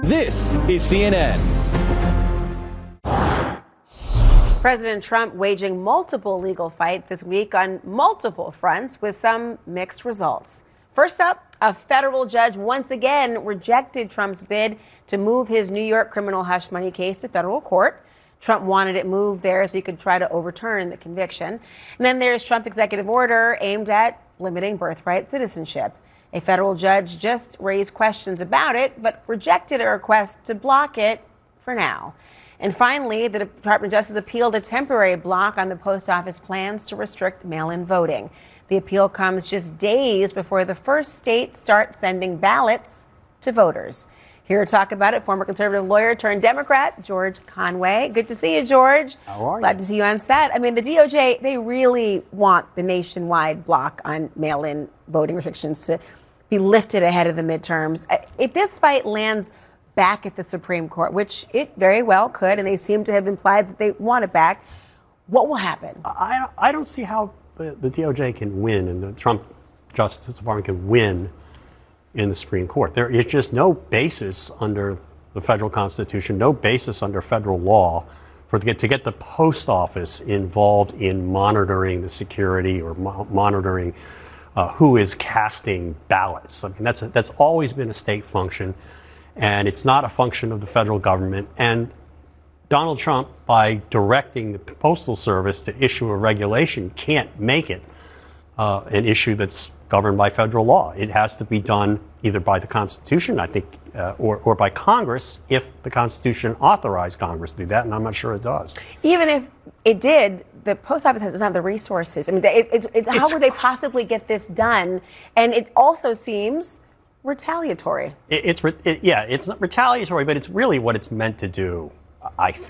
This is CNN. President Trump waging multiple legal fights this week on multiple fronts with some mixed results. First up, a federal judge once again rejected Trump's bid to move his New York criminal hush money case to federal court. Trump wanted it moved there so he could try to overturn the conviction. And then there's Trump's executive order aimed at limiting birthright citizenship. A federal judge just raised questions about it, but rejected a request to block it for now. And finally, the Department of Justice appealed a temporary block on the post office plans to restrict mail-in voting. The appeal comes just days before the first state starts sending ballots to voters. Here to talk about it, former conservative lawyer turned Democrat, George Conway. Good to see you, George. How are you? Glad to see you on set. I mean, the DOJ, they really want the nationwide block on mail-in voting restrictions to be lifted ahead of the midterms. If this fight lands back at the Supreme Court, which it very well could, and they seem to have implied that they want it back, what will happen? I don't see how the DOJ can win and the Trump Justice Department can win in the Supreme Court. There is just no basis under the federal Constitution, no basis under federal law to get the post office involved in monitoring the security or monitoring who is casting ballots. I mean, that's always been a state function. And it's not a function of the federal government. And Donald Trump, by directing the Postal Service to issue a regulation, can't make it an issue that's governed by federal law. It has to be done either by the Constitution, I think, or by Congress, if the Constitution authorized Congress to do that, and I'm not sure it does. Even if it did, the post office doesn't have the resources. I mean, how would they possibly get this done? And it also seems retaliatory. It's not retaliatory, but it's really what it's meant to do, I think.